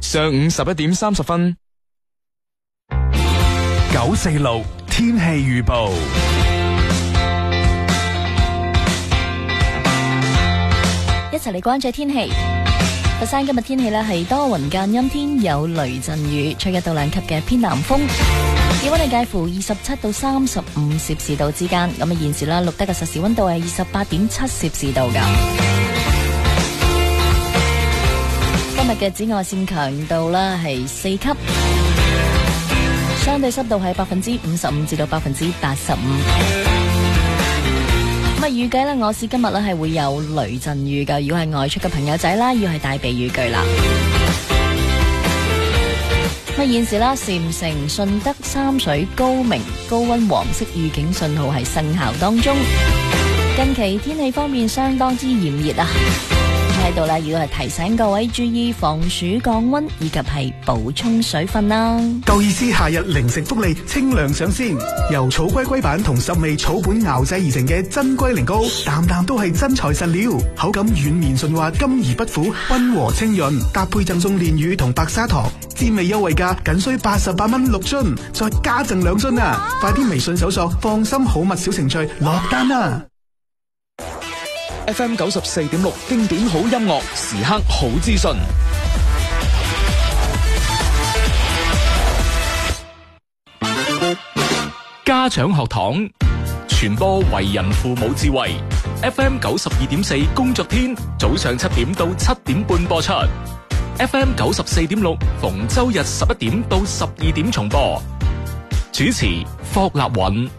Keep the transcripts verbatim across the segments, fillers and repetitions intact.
上午十一點三十分。 九四六天氣預報。 一齊嚟關注天氣。佛山今日天氣呢係多雲間陰天，有雷陣雨，吹一到兩級嘅偏南風。氣溫係介乎二十七到三十五攝氏度之間。咁啊，現時啦錄得嘅實時溫度係二十八點七攝氏度噶。今日嘅紫外線強度啦係四級，相對濕度係百分之五十五至到百分之八十五。咁啊，預計咧，我市今日咧係會有雷陣雨噶。如果係外出嘅朋友仔啦，要係帶備雨具啦。咁啊，現時啦，禪城、順德、三水、高明高溫黃色預警信號係生效當中。近期天氣方面相當之炎熱啊！喺度咧，亦都係提醒各位注意防暑降溫，以及係補充水分啦。 夠意思夏日零食福利清涼上鮮，由草龜龜板同十味草本熬製而成嘅真龜苓膏，啖啖都係真材實料，口感軟綿順滑，甘而不苦，溫和清潤，搭配贈送煉乳同白砂糖，滋味優惠價僅需八十八蚊六樽，再加贈兩樽啊！快啲微信搜索放心好物小程序落單啦！ F M 九十四點六經典好音樂，時刻好資訊。 家長學堂傳播為人父母智慧。F M 九十二點四工作天早上七點到七點半播出。F M 九十四點六逢周日十一點到十二點重播。主持霍立允。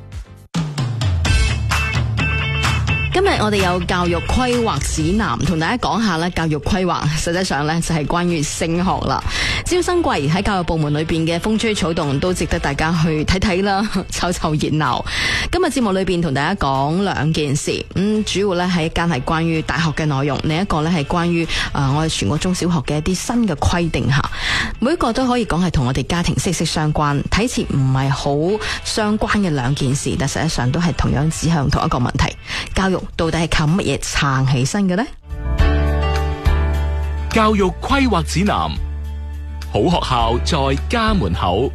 今日我哋有教育規劃指南，同大家講下咧，教育規劃實際上咧就係關於升學啦。招生季喺教育部門裏邊嘅風吹草動都值得大家去睇睇啦，湊湊熱鬧。今日節目裏邊同大家講兩件事，咁、嗯、主要咧係一間係關於大學嘅內容，另一個咧係關於誒、呃、我哋全國中小學嘅一啲新嘅規定吓。每一個都可以講係同我哋家庭息息相關，睇似唔係好相關嘅兩件事，但實際上都係同樣指向同一個問題：教育到底係靠乜嘢撐起身嘅呢？ 教育規劃指南，好學校在家門口。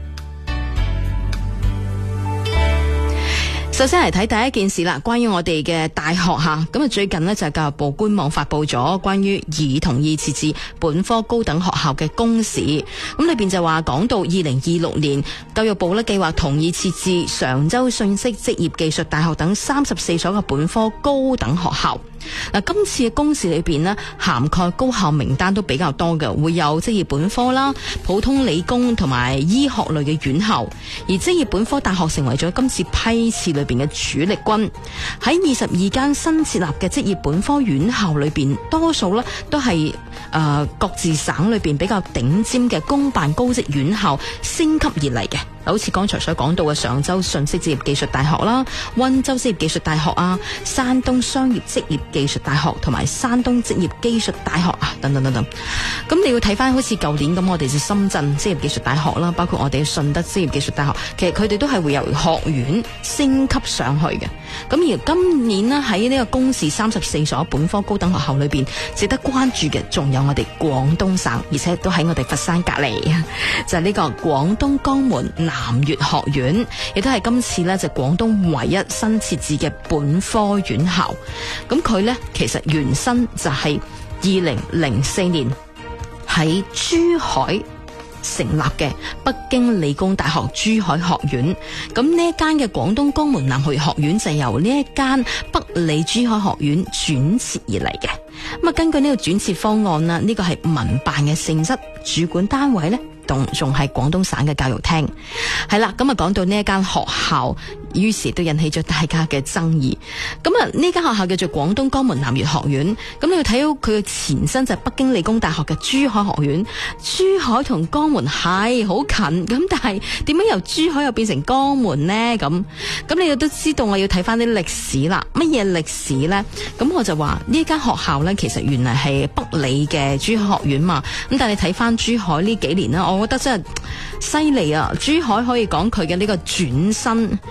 首先嚟睇第一件事啦，關於我哋嘅大學吓，咁啊最近呢，就係教育部官網發佈咗關於擬同意設置本科高等學校嘅公示，咁裏邊就話講到二零二六年，教育部呢計劃同意設置常州信息職業技術大學等三十四所嘅本科高等學校。嗱，今次嘅公示裏邊呢，涵蓋高校名單都比較多嘅，會有職業本科啦、普通理工同埋醫學類嘅院校，而職業本科大學成為咗今次批次裏邊嘅主力軍。喺二十二間新設立嘅職業本科院校裏邊，多數呢都係誒、呃、各自省裏邊比較頂尖嘅公辦高職院校升級而嚟嘅。好似剛才所講到嘅常州信息職業技術大學啦、溫州職業技術大學啊、山東商業職業技術大學同埋山東職業技術大學啊，等等等等。咁你要睇翻好似舊年咁，我哋就深圳職業技術大學啦，包括我哋嘅順德職業技術大學，其實佢哋都係會由學院升級上去嘅。咁而今年呢，喺呢個公示三十四所本科高等學校裏邊，值得關注嘅仲有我哋廣東省，而且都喺我哋佛山隔籬，就係呢個廣東江門南粵學院，亦都係今次呢就廣東唯一新設置嘅本科院校。咁佢呢其實原身就係二零零四年喺珠海成立嘅北京理工大學珠海學院。咁呢一間嘅廣東江門南粵學院就由呢一間北理珠海學院轉設而嚟嘅。咁啊，根據呢個轉設方案啦，呢個係民辦嘅性質，主管單位呢仲仲係廣東省嘅教育廳。係啦，咁啊講到呢一間學校，於是都引起咗大家嘅爭議。咁啊，呢間學校叫做廣東江門南粵學院。咁你要睇到佢嘅前身就係北京理工大學嘅珠海學院。珠海同江門係好近，咁但係點解由珠海又變成江門呢？咁咁你都知道我要睇翻啲歷史啦。乜嘢歷史呢？咁我就話呢間學校呢，其實原來係北理嘅珠海學院嘛。咁但係你睇翻珠海呢幾年啦，我覺得真係犀利啊！珠海可以講佢嘅呢個轉身。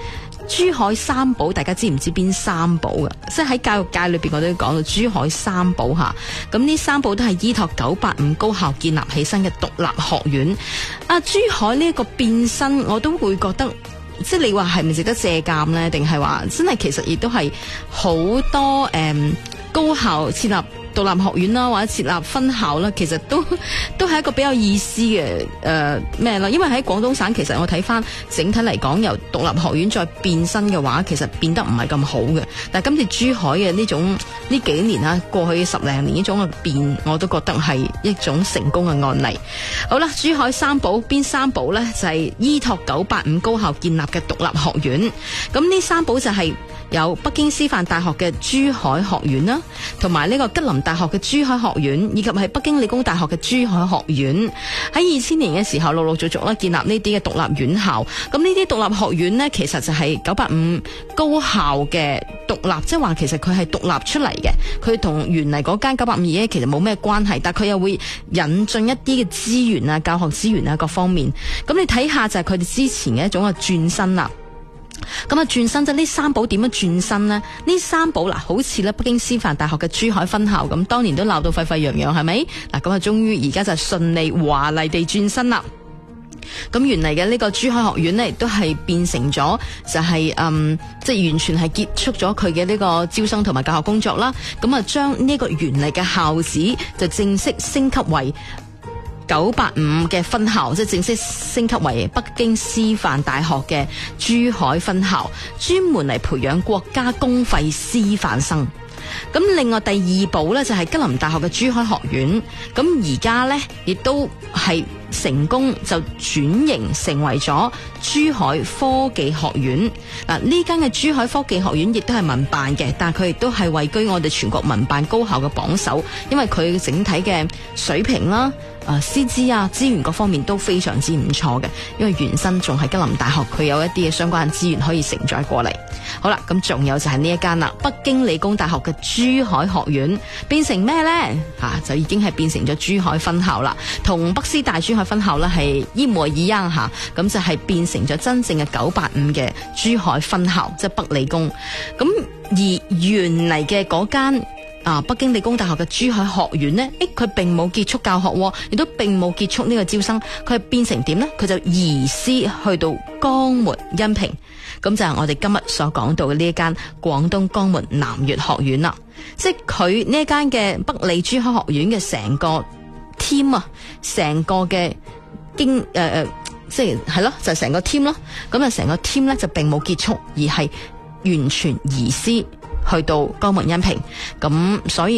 珠海三寶，大家知唔知邊三寶㗎？即係喺教育界裏邊，我都講到珠海三寶吓。咁呢三寶都係依託九八五高校建立起身嘅獨立學院。啊，珠海呢一個變身，我都會覺得，即係你話係咪值得借鑑呢？定係話真係其實亦都係好多誒、嗯、高校設立獨立學院啦，或者設立分校啦，其實都都係一個比較意思嘅誒咩啦。因為喺廣東省，其實我睇翻整體嚟講，由獨立學院再變身嘅話，其實變得唔係咁好嘅。但係今次珠海嘅呢種呢幾年啊，過去十零年呢種嘅變，我都覺得係一種成功嘅案例。好啦，珠海三寶邊三寶呢？就係、是、依託九八五高校建立嘅獨立學院。咁呢三寶就係有北京師範大學嘅珠海學院啦，同埋呢個吉林大學嘅珠海學院，以及係北京理工大學嘅珠海學院。喺二千年嘅時候，陸陸續續咧建立呢啲嘅獨立院校。咁呢啲獨立學院呢，其實就係九八五高校嘅獨立，即係話其實佢係獨立出嚟嘅，佢同原嚟嗰間九八五二其實冇咩關係，但係佢又會引進一啲嘅資源啊、教學資源啊各方面。咁你睇下就係佢哋之前嘅一種嘅轉身啦。咁啊，轉身即係呢三寶點樣轉身呢？呢三寶嗱，好似咧北京師範大學嘅珠海分校咁，當年都鬧到沸沸揚揚，係咪？嗱，咁啊，終於而家就順利華麗地轉身啦。咁原嚟嘅呢個珠海學院呢，亦都係變成咗就係、是、嗯，即係完全係結束咗佢嘅呢個招生同埋教學工作啦。咁啊，將呢個原嚟嘅校址就正式升級為九八五嘅分校，即係正式升級為北京師範大學嘅珠海分校，專門嚟培養國家公費師範生。咁另外第二寶呢，就係吉林大學嘅珠海學院，咁而家呢，亦都係成功就轉型成為咗珠海科技學院。嗱，呢間嘅珠海科技學院亦都係民辦嘅，但係佢亦都係位居我哋全國民辦高校嘅榜首，因為佢整體嘅水平啦、啊師資啊資源各方面都非常之唔錯嘅，因為原身仲係吉林大學，佢有一啲嘅相關資源可以承載過嚟。好啦，咁仲有就係呢一間啦，北京理工大學嘅珠海學院變成咩呢？吓、啊、就已經係變成咗珠海分校啦，同北師大珠海分校呢係一模一樣吓，咁就係變成咗真正嘅九八五嘅珠海分校，即係北理工。咁而原嚟嘅嗰間啊北京理工大學嘅珠海學院呢，誒佢並冇結束教學，亦都並冇結束呢個招生，佢係變成點呢？佢就移師去到江門恩平。咁就係我哋今日所講到嘅呢一間廣東江門南粵學院啦，即係佢呢一間嘅北理珠海學院嘅成個 team 啊，成個嘅經誒誒，即係係咯，就係成個 team 咯。咁啊，成個 team 咧就並冇結束，而係完全移師去到江門恩平。咁所以